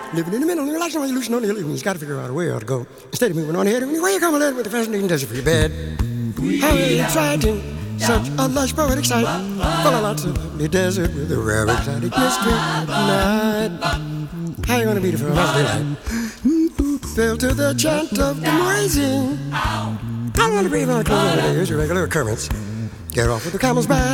Living in the middle, like somebody losing on the hill, you just got to figure out a way to go. Instead of moving on ahead, where you come a little with the fascinating desert for your bed. How exciting, such a lush poetic sight, full of lots of lovely desert with a rare exotic mystery night. How you gonna beat it for a lovely daylight? Fell to the chant of the noisy. I don't want to breathe on a clothes over there. Here's your regular occurrence. Get off with the camel's back.